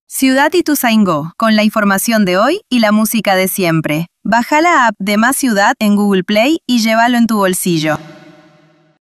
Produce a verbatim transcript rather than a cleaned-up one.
Ciudad Ituzaingó, con la información de hoy y la música de siempre. Baja la app de Más Ciudad en Google Play y llévalo en tu bolsillo.